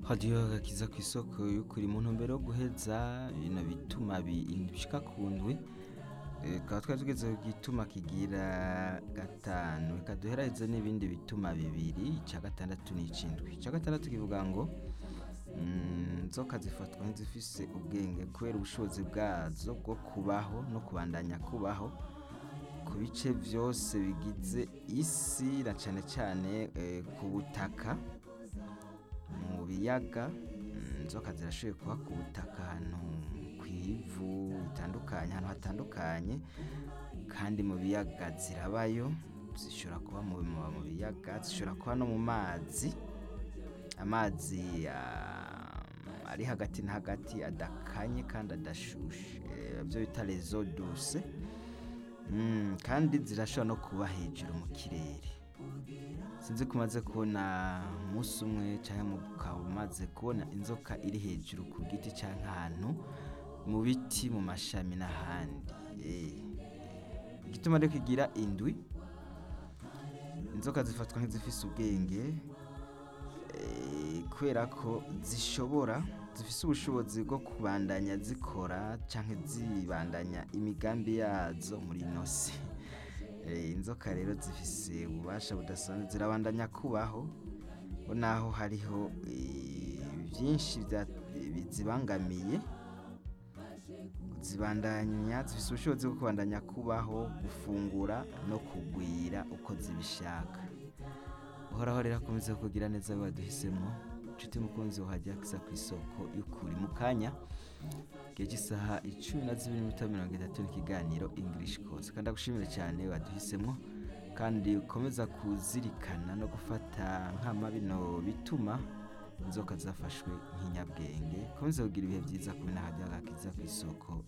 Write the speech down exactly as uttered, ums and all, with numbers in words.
radiyo agakiza ku isoko y'ukuri mu ntumbero yo guheza bino bituma bishika ku ndwi. Eh, tukaba twari tugeze ku gituma kigira gatanu, reka duheraheze n'ibindi bituma bibiri, ica gatandatu n'icindwi. Ica gatandatu kivuga ngo mm, inzoka zifatwa nk'izifise ubwenge kubera ubushobozi bwazo bwo kubaho no kubandanya kubaho ku bice vyose bigize isi, na cane cane eh, ku butaka, mu biyaga. mm, inzoka zirashoboye kuba ku butaka, ahantu kw'ivu bitandukanye, ahantu hatandukanye, kandi mu biyaga zirabayo. Zishobora kuba mu mu biyaga, zishobora kuba no mu mazi, amazi ah, ari hagati na hagati, adakanye kandi adashushe, eh, byo bita les eaux douces. Mm, kandi zirashobora no kuba hejuru mu kirere. Sinzi ko umaze kubona umunsi umwe canke ukaba umaze kubona inzoka iri hejuru ku giti canke ahantu mu biti, mu mashami n'ahandi. Eh, igituma rero kigira indwi, inzoka zifatwa nk'izifise ubwenge eh, kubera ko zishobora zifise ubushobozi bwo kubandanya zikora canke zibandanya imigambi yazo muri ino si. Eh, inzoka rero zifise ububasha budasanzwe, zirabandanya kubaho bo naho hariho eh, vyinshi vya- bizibangamiye. Zibandanya zifise ubushobozi bwo kubandanya kubaho, gufungura no kugwira uko zibishaka. Uhoraho rero akomeze kugira neza abo waduhisemwo, nshuti mukunzi wahajya kisa ku isoko y'ukuri. Mu kanya gihe cy'isaha icumi na zibiri n'iminota mirongo itatu n'ikiganiro English Course. Kandi ndagushimire cyane waduhisemwo, kandi ukomeza kuzirikana no gufata nkama bino bituma inzoka zafashwe nk'inyabwenge. Komeza kugira ibihe byiza, kubona hajya agakiza ku isoko